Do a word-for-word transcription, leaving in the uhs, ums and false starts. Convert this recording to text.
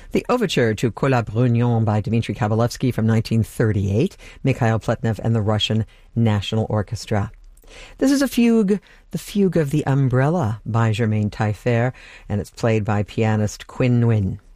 The Overture to Kola Brunion by Dmitri Kabalevsky from nineteen thirty-eight, Mikhail Pletnev and the Russian National Orchestra. This is a fugue, the Fugue of the Umbrella by Germaine Taillefer, and it's played by pianist Quinn Nguyen.